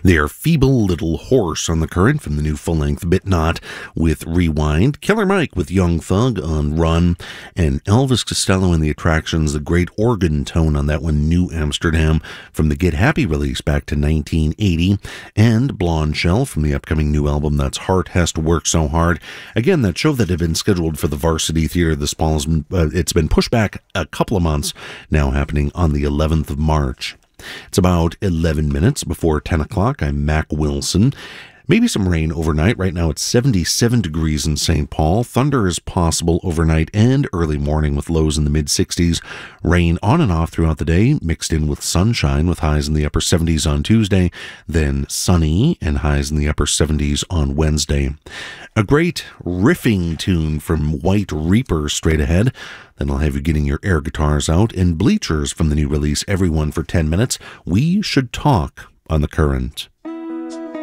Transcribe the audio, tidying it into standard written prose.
Their Feeble Little Horse on the Current from the new full-length Bit Not with Rewind, Killer Mike with Young Thug on Run, and Elvis Costello and the Attractions, the great organ tone on that one, New Amsterdam, from the Get Happy release back to 1980, and Blonde Shell from the upcoming new album that's Heart Has to Work So Hard. Again, that show that had been scheduled for the Varsity Theater this fall, it's been pushed back a couple of months, now happening on the 11th of March. It's about 11 minutes before 10 o'clock. I'm Mac Wilson. Maybe some rain overnight. Right now it's 77 degrees in St. Paul. Thunder is possible overnight and early morning with lows in the mid-60s. Rain on and off throughout the day, mixed in with sunshine with highs in the upper 70s on Tuesday, then sunny and highs in the upper 70s on Wednesday. A great riffing tune from White Reaper straight ahead. Then I'll have you getting your air guitars out, and Bleachers from the new release, Everyone for 10 Minutes. We Should Talk on the Current.